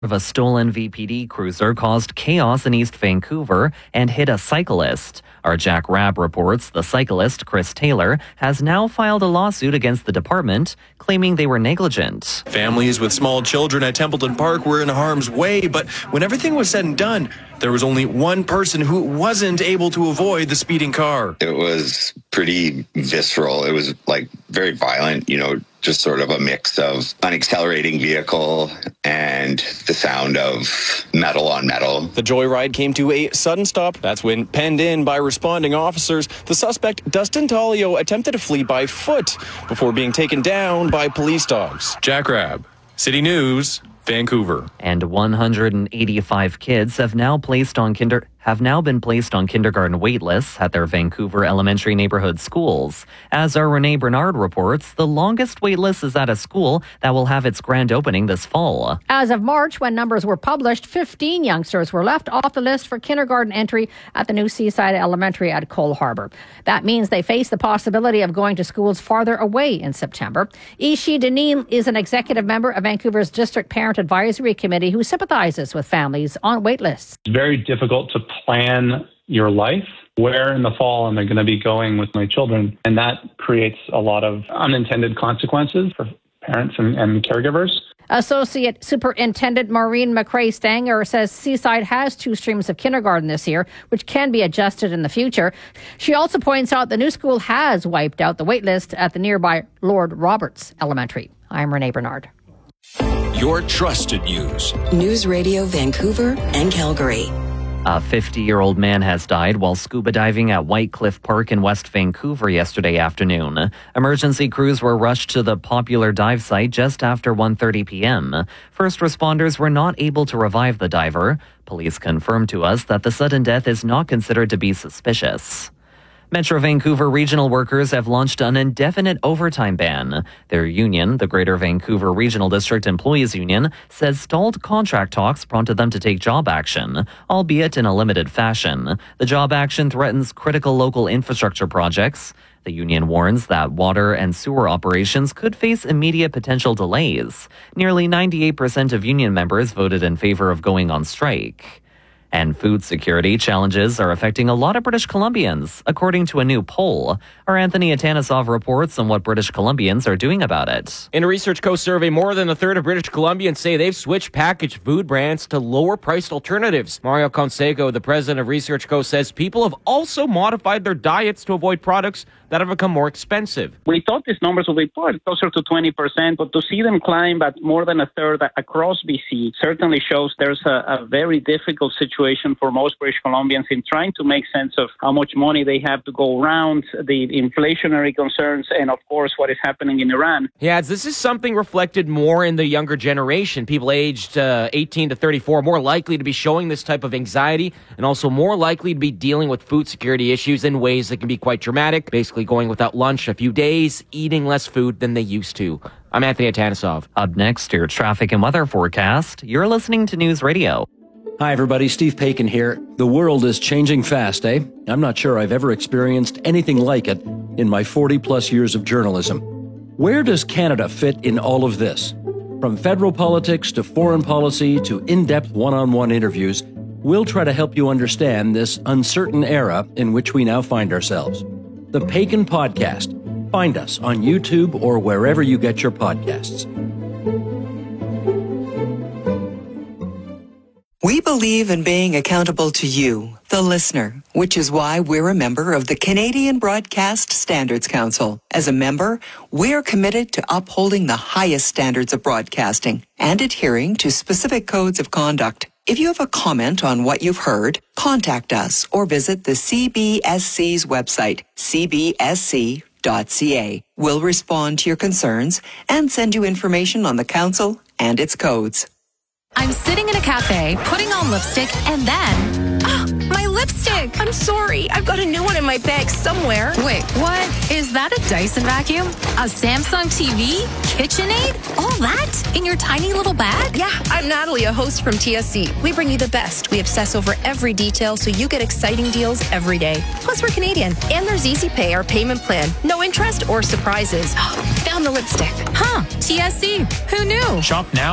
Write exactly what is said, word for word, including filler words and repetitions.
of a stolen V P D cruiser caused chaos in East Vancouver and hit a cyclist. Our Jack Rabb reports the cyclist, Chris Taylor, has now filed a lawsuit against the department, claiming they were negligent. Families with small children at Templeton Park were in harm's way, but when everything was said and done, there was only one person who wasn't able to avoid the speeding car. It was pretty visceral. It was like very violent, you know, just sort of a mix of an accelerating vehicle and the sound of metal on metal. The joyride came to a sudden stop. That's when, penned in by responding officers, the suspect, Dustin Taglio, attempted to flee by foot before being taken down by police dogs. Jack Rabb, City News, Vancouver. And one hundred eighty-five kids have now placed on kinder have now been placed on kindergarten wait lists at their Vancouver elementary neighborhood schools. As our Renee Bernard reports, the longest wait list is at a school that will have its grand opening this fall. As of March, when numbers were published, fifteen youngsters were left off the list for kindergarten entry at the new Seaside Elementary at Cole Harbour. That means they face the possibility of going to schools farther away in September. Ishi Deneen is an executive member of Vancouver's District Parent Advisory Committee who sympathizes with families on wait lists. It's very difficult to plan your life. Where in the fall am I going to be going with my children? And that creates a lot of unintended consequences for parents and, and caregivers. Associate Superintendent Maureen McRae-Stanger says Seaside has two streams of kindergarten this year, which can be adjusted in the future. She also points out the new school has wiped out the wait list at the nearby Lord Roberts Elementary. I'm Renee Bernard. Your trusted news. News Radio Vancouver and Calgary. A fifty-year-old man has died while scuba diving at White Cliff Park in West Vancouver yesterday afternoon. Emergency crews were rushed to the popular dive site just after one thirty p.m. First responders were not able to revive the diver. Police confirmed to us that the sudden death is not considered to be suspicious. Metro Vancouver regional workers have launched an indefinite overtime ban. Their union, the Greater Vancouver Regional District Employees Union, says stalled contract talks prompted them to take job action, albeit in a limited fashion. The job action threatens critical local infrastructure projects. The union warns that water and sewer operations could face immediate potential delays. Nearly ninety-eight percent of union members voted in favor of going on strike. And food security challenges are affecting a lot of British Columbians, according to a new poll. Our Anthony Atanasov reports on what British Columbians are doing about it. In a Research Co survey, more than a third of British Columbians say they've switched packaged food brands to lower-priced alternatives. Mario Conseco, the president of Research Co, says people have also modified their diets to avoid products that have become more expensive. We thought these numbers would be closer to twenty percent, but to see them climb at more than a third across B C certainly shows there's a, a very difficult situation for most British Columbians in trying to make sense of how much money they have to go around, the inflationary concerns, and of course what is happening in Iran. He adds this is something reflected more in the younger generation. People aged uh, eighteen to thirty-four more likely to be showing this type of anxiety and also more likely to be dealing with food security issues in ways that can be quite dramatic, basically going without lunch a few days, eating less food than they used to. I'm Anthony Atanasov. Up next, your traffic and weather forecast. You're listening to News Radio. Hi, everybody. Steve Paikin here. The world is changing fast, eh? I'm not sure I've ever experienced anything like it in my forty-plus years of journalism. Where does Canada fit in all of this? From federal politics to foreign policy to in-depth one-on-one interviews, we'll try to help you understand this uncertain era in which we now find ourselves. The Paikin Podcast. Find us on YouTube or wherever you get your podcasts. We believe in being accountable to you, the listener, which is why we're a member of the Canadian Broadcast Standards Council. As a member, we're committed to upholding the highest standards of broadcasting and adhering to specific codes of conduct. If you have a comment on what you've heard, contact us or visit the C B S C's website, c b s c dot c a. We'll respond to your concerns and send you information on the council and its codes. I'm sitting in a cafe, putting on lipstick, and then... Oh, my lipstick! I'm sorry. I've got a new one in my bag somewhere. Wait, what? Is that a Dyson vacuum? A Samsung T V? KitchenAid? All that? In your tiny little bag? Yeah, I'm Natalie, a host from T S C. We bring you the best. We obsess over every detail so you get exciting deals every day. Plus, we're Canadian. And there's Easy Pay, our payment plan. No interest or surprises. Found the lipstick. Huh. T S C. Who knew? Shop now